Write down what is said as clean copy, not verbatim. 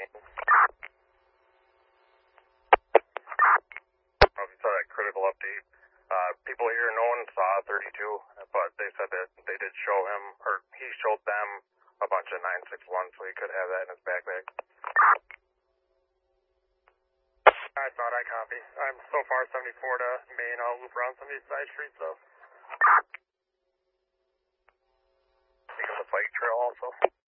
So that critical update. People here, no one saw 32, but they said that they did show him, or he showed them a bunch of 961, so he could have that in his backpack. I thought I copy. I'm so far 74 to Main. I'll loop around some of these side streets, though. Think of the bike trail also.